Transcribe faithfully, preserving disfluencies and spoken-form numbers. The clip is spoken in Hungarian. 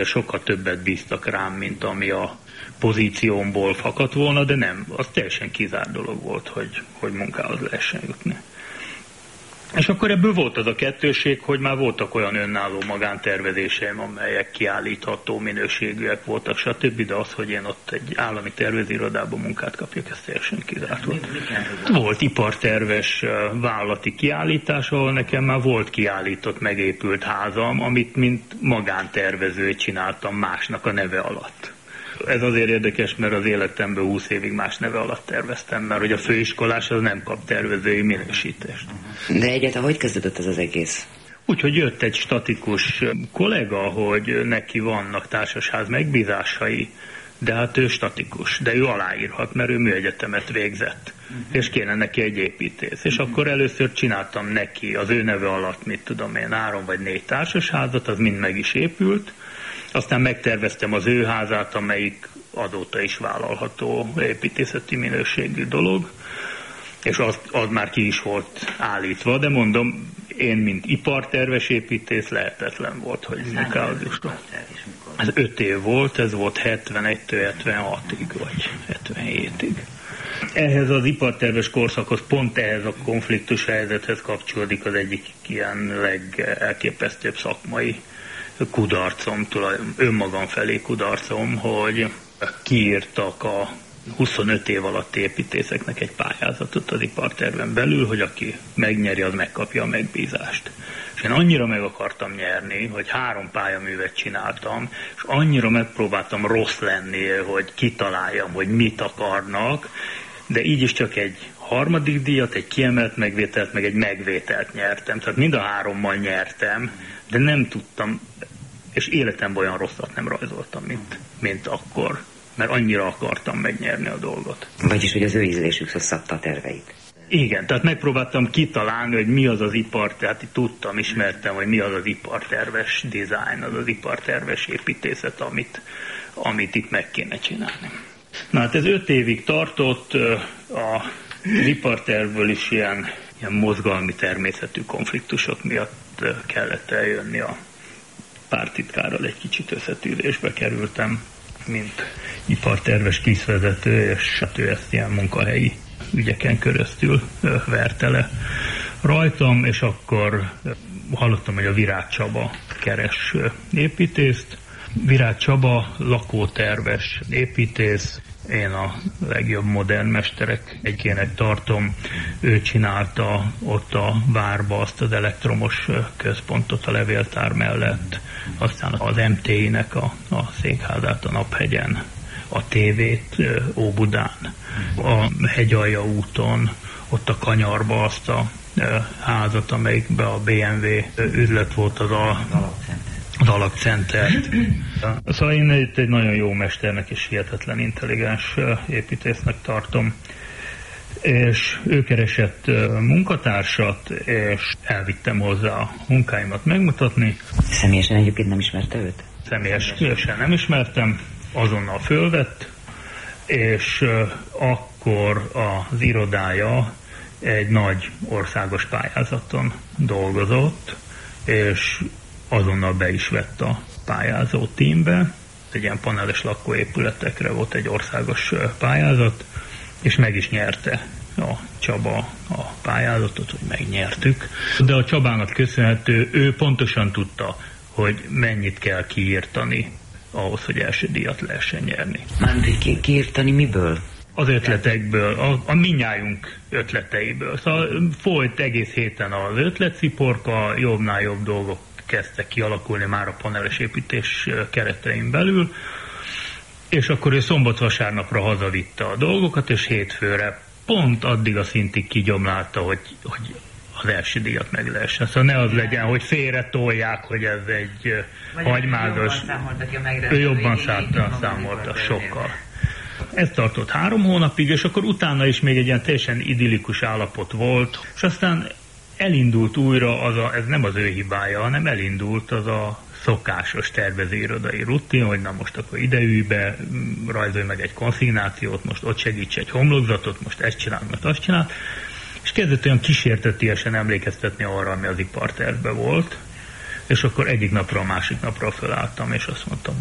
Sokkal többet bíztak rám, mint ami a pozíciómból fakadt volna, de nem, az teljesen kizárt dolog volt, hogy, hogy munkához lehessen jutni. És akkor ebből volt az a kettőség, hogy már voltak olyan önálló magántervezéseim, amelyek kiállítható minőségűek voltak, stb., de az, hogy én ott egy állami tervezőirodában munkát kapjak, ez teljesen kizárt volt. Volt iparterves vállalati kiállítás, ahol nekem már volt kiállított, megépült házam, amit mint magántervező csináltam másnak a neve alatt. Ez azért érdekes, mert az életemben húsz évig más neve alatt terveztem, mert hogy a főiskolás az nem kap tervezői minősítést. De egyáltalán hogy kezdődött ez az egész? Úgyhogy jött egy statikus kollega, hogy neki vannak társasház megbízásai, de hát ő statikus, de ő aláírhat, mert ő műegyetemet végzett, uh-huh. és kéne neki egy építész. És uh-huh. akkor először csináltam neki az ő neve alatt, mit tudom én, három vagy négy társasházat, az mind meg is épült. Aztán megterveztem az ő házát, amelyik azóta is vállalható építészeti minőségű dolog, és az, az már ki is volt állítva, de mondom, én, mint iparterves építész, lehetetlen volt, hogy munkához jusson. Ez öt év volt, ez volt hetvenegytől hetvenhatig, vagy hetvenhétig. Ehhez az iparterves korszakhoz, pont ehhez a konfliktus helyzethez kapcsolódik az egyik ilyen legelképesztőbb szakmai kudarcom, tulajdon, önmagam felé kudarcom, hogy kiírtak a huszonöt év alatt építészeknek egy pályázatot az iparterven belül, hogy aki megnyeri, az megkapja a megbízást. És én annyira meg akartam nyerni, hogy három pályaművet csináltam, és annyira megpróbáltam rossz lenni, hogy kitaláljam, hogy mit akarnak, de így is csak egy harmadik díjat, egy kiemelt megvételt, meg egy megvételt nyertem. Tehát mind a hárommal nyertem, de nem tudtam, és életemben olyan rosszat nem rajzoltam, mint, mint akkor, mert annyira akartam megnyerni a dolgot. Vagyis, hogy az ő ízlésükhöz szabta a terveit. Igen, tehát megpróbáltam kitalálni, hogy mi az az ipar, tehát tudtam, ismertem, hogy mi az az iparterves design, az az iparterves építészet, amit, amit itt meg kéne csinálni. Na hát ez öt évig tartott, a ipartervből is ilyen, ilyen mozgalmi természetű konfliktusok miatt kellett eljönni a pártitkárral, egy kicsit összetűzésbe kerültem, mint iparterves kiszvezető, és hát ő ezt ilyen munkahelyi ügyeken keresztül verte le rajtam, és akkor hallottam, hogy a Virág Csaba keres építészt. Virág Csaba lakóterves építész, én a legjobb modern mesterek egyének tartom. Ő csinálta ott a várba azt az elektromos központot a levéltár mellett, aztán az em té i-nek a, a székházát a Naphegyen, a tévét Óbudán, a Hegyalja úton, ott a Kanyarba azt a házat, amelyikben a bé em vé üzlet volt, az a az alakcentert. Szóval én itt egy nagyon jó mesternek és hihetetlen intelligens építésznek tartom. És ő keresett munkatársat, és elvittem hozzá a munkáimat megmutatni. Személyesen egyébként nem ismerte őt? Személyesen nem ismertem, azonnal fölvett, és akkor az irodája egy nagy országos pályázaton dolgozott, és azonnal be is vett a pályázó tímbe. Egy ilyen paneles lakóépületekre volt egy országos pályázat, és meg is nyerte a Csaba a pályázatot, hogy megnyertük. De a Csabának köszönhető, ő pontosan tudta, hogy mennyit kell kiírtani ahhoz, hogy első díjat lehessen nyerni. Mármint, hogy ki- kiírtani miből? Az ötletekből, a, a mindnyájunk ötleteiből. Szóval folyt egész héten az ötletsziporka, jobbnál jobb dolgok kezdtek kialakulni már a paneles építés keretein belül, és akkor ő szombat-vasárnapra hazavitte a dolgokat, és hétfőre pont addig a szintig kigyomlálta, hogy, hogy az első díjat meg lehessen. Szóval ne az legyen, hogy félre tolják, hogy ez egy vagy hagymázos... Ő jobban számolta, számolta sokkal. Ez tartott három hónapig, és akkor utána is még egy ilyen teljesen idillikus állapot volt, és aztán elindult újra, az a, ez nem az ő hibája, hanem elindult az a szokásos tervezőirodai rutin, hogy na most akkor ide ülj be, rajzolj meg egy konszignációt, most ott segíts egy homlokzatot, most ezt csinál, most azt csinál, és kezdett olyan kísértetiesen emlékeztetni arra, ami az ipartervben volt. És akkor egyik napra a másik napra fölálltam, és azt mondtam,